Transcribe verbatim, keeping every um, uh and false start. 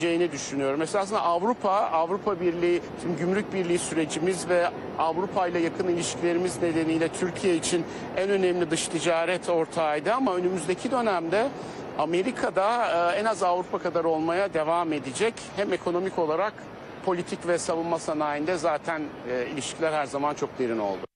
düşünüyorum. Esasında Avrupa, Avrupa Birliği, şimdi Gümrük Birliği sürecimiz ve Avrupa ile yakın ilişkilerimiz nedeniyle Türkiye için en önemli dış ticaret ortağıydı ama önümüzdeki dönemde Amerika'da en az Avrupa kadar olmaya devam edecek. Hem ekonomik olarak politik ve savunma sanayinde zaten ilişkiler her zaman çok derin oldu.